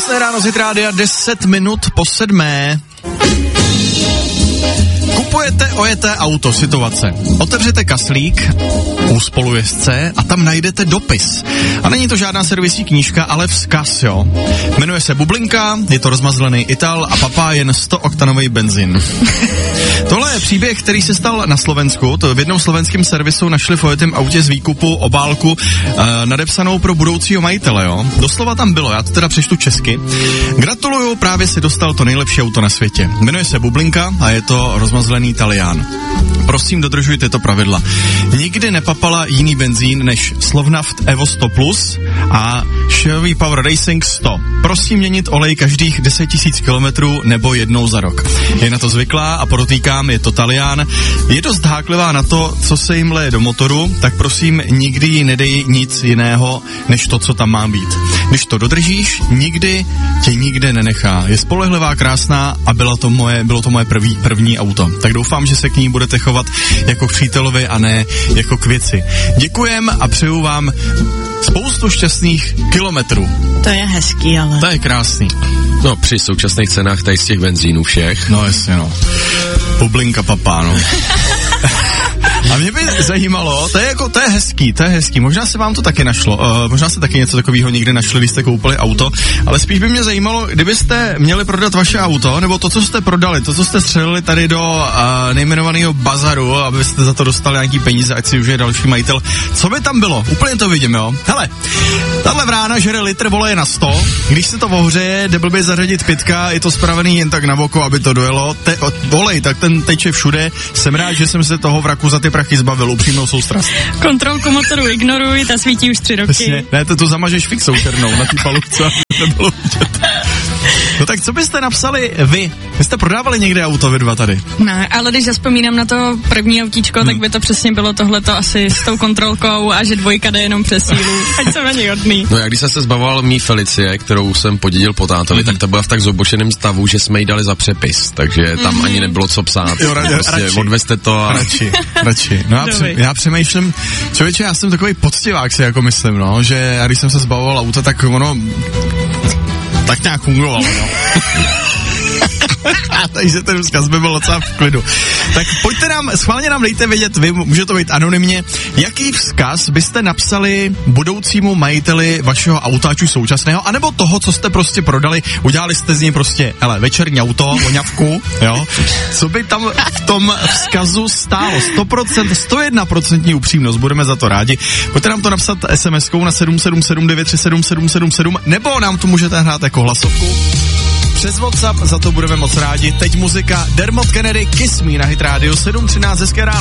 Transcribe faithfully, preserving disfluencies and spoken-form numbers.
Krásné ráno z Hit Rádia, deset minut po sedmé. Kupujete ojeté auto, situace. Otevřete kaslík u spolujezdce a tam najdete dopis. A není to žádná servisní knížka, ale vzkaz, jo. Jmenuje se Bublinka, je to rozmazlený Ital a papá jen sto oktanový benzín. Tohle je příběh, který se stal na Slovensku. To v jednom slovenském servisu našli v ojetém autě z výkupu obálku uh, nadepsanou pro budoucího majitele, jo. Doslova tam bylo, já to teda přečtu česky. Gratuluju, právě si dostal to nejlepší auto na světě. Jmenuje se Bublinka a je to rozmazlený Talián. Prosím, dodržuj tyto pravidla. Nikdy nepapala jiný benzín než Slovnaft Evo sto plus a Chevy Power Racing sto. Prosím měnit olej každých deset tisíc kilometrů nebo jednou za rok. Je na to zvyklá a podotýkám, je to Talián. Je dost háklivá na to, co se jim leje do motoru, tak prosím, nikdy jí nedej nic jiného, než to, co tam má být. Když to dodržíš, nikdy tě nikde nenechá. Je spolehlivá, krásná a bylo to moje, bylo to moje první, první auto. Tak doufám, že se k ní budete chovat jako k přítelovi a ne jako k věci. Děkujem a přeju vám spoustu šťastných kilometrů. To je hezký, ale... To je krásný. No, při současných cenách tady z těch benzínů všech. No jasně, no. Bublinka papá, no. A mě by zajímalo, to je jako, to je hezký, to je hezký, možná se vám to taky našlo, uh, možná se taky něco takového někdy našli, když jste koupili auto, ale spíš by mě zajímalo, kdybyste měli prodat vaše auto, nebo to, co jste prodali, to, co jste střelili tady do uh, nejmenovaného bazaru, abyste za to dostali nějaký peníze, ať si užije další majitel, co by tam bylo? Úplně to vidím, jo? Hele, tahle vrána žere litr voleje na sto, když se to ohřeje, jde blbě zařadit pytka, je to spravený jen tak na oko, aby to dojelo, Te, olej, tak ten teče všude, jsem rád, že jsem se toho vraku za ty prachy zbavil, upřímnou soustrast. Kontrolku motoru ignoruj, ta svítí už tři roky. Přesně, ne, to tu zamažeš fixou černou na té palubce, aby to nebylo vidět. No tak co byste napsali vy? Vy jste prodávali někde auto, vy dva tady? Ne, ale když zaspomínám na to první autíčko, hmm. tak by to přesně bylo tohleto asi s tou kontrolkou a že dvojka jde jenom přes sílu. Ať jsem ani hodný. No jak když jsem se zbavoval mý Felicie, kterou jsem podědil po tátovi, mm-hmm. tak ta byla v tak zobočeném stavu, že jsme jí dali za přepis, takže tam mm-hmm. ani nebylo co psát. Jo, radši, prostě odvezte to a... Radši, radši. No já, pře- já přemýšlím, člověče, já jsem takový poctivák si jako myslím, no, že já když jsem se zbavoval auta, tak ono tak nějak fungovalo, no. Takže ten vzkaz by byl docela v klidu. Tak pojďte nám, schválně nám dejte vědět, vy, může to být anonymně, jaký vzkaz byste napsali budoucímu majiteli vašeho auta, ať už současného, anebo toho, co jste prostě prodali, udělali jste z něj prostě, hele, večerní auto, voňavku, jo, co by tam v tom vzkazu stálo, sto procent, sto jedna procent upřímnost, budeme za to rádi. Pojďte nám to napsat es em eskou na sedm sedm sedm devět tři sedm sedm sedm sedm, nebo nám to můžete hrát jako hlasovku přes WhatsApp, za to budeme moc rádi. Teď muzika Dermot Kennedy, Kiss Me na Hit Radio sedm třináct, hezké ráno.